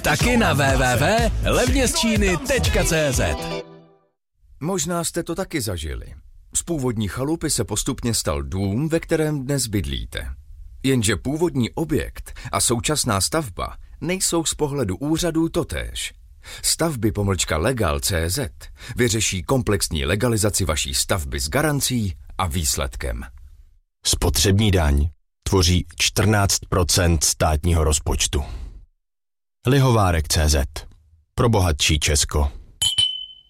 Taky na www.levnězčíny.cz. Možná jste to taky zažili. Z původní chalupy se postupně stal dům, ve kterém dnes bydlíte. Jenže původní objekt a současná stavba nejsou z pohledu úřadů totéž. Stavby-legal.cz vyřeší komplexní legalizaci vaší stavby s garancí a výsledkem. Spotřební daň tvoří 14% státního rozpočtu. Lihovárek.cz. Pro bohatší Česko.